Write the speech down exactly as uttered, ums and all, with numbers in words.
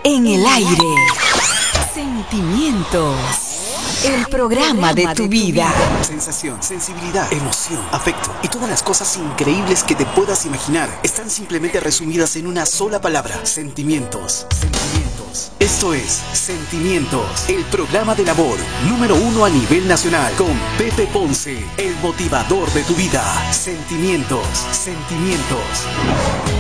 En el aire. Sentimientos. El programa de tu vida. Sensación, sensibilidad, emoción, afecto y todas las cosas increíbles que te puedas imaginar están simplemente resumidas en una sola palabra: sentimientos. Sentimientos. Esto es Sentimientos, el programa de labor número uno a nivel nacional, con Pepe Ponce, el motivador de tu vida. Sentimientos, sentimientos.